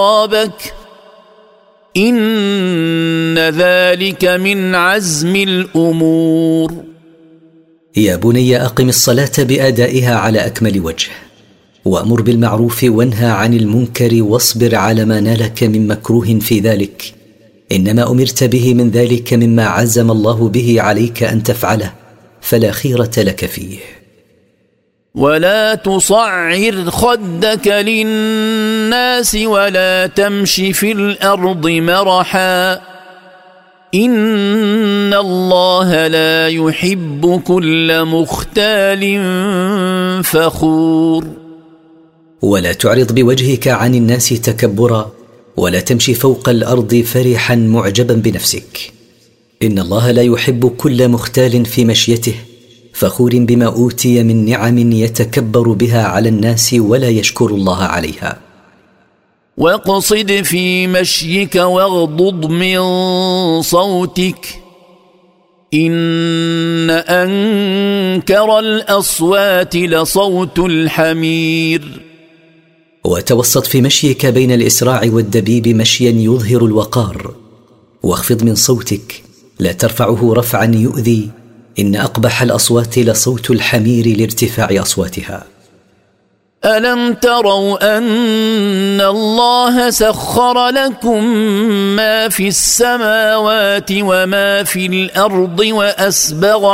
أصابك إن ذلك من عزم الأمور. يا بني أقم الصلاة بأدائها على أكمل وجه، وأمر بالمعروف وانهى عن المنكر، واصبر على ما نالك من مكروه في ذلك، إنما أمرت به من ذلك مما عزم الله به عليك أن تفعله، فلا خيرة لك فيه. ولا تصعر خدك للناس ولا تمش في الأرض مرحا إن الله لا يحب كل مختال فخور. ولا تعرض بوجهك عن الناس تكبرا، ولا تمشي فوق الأرض فرحا معجبا بنفسك، إن الله لا يحب كل مختال في مشيته فخور بما أوتي من نعم يتكبر بها على الناس ولا يشكر الله عليها. واقصد في مشيك واغضض من صوتك إن أنكر الأصوات لصوت الحمير. وتوسط في مشيك بين الإسراع والدبيب مشيا يظهر الوقار، واخفض من صوتك لا ترفعه رفعا يؤذي، إن أقبح الأصوات لصوت الحمير لارتفاع أصواتها. ألم تروا أن الله سخر لكم ما في السماوات وما في الأرض وأسبغ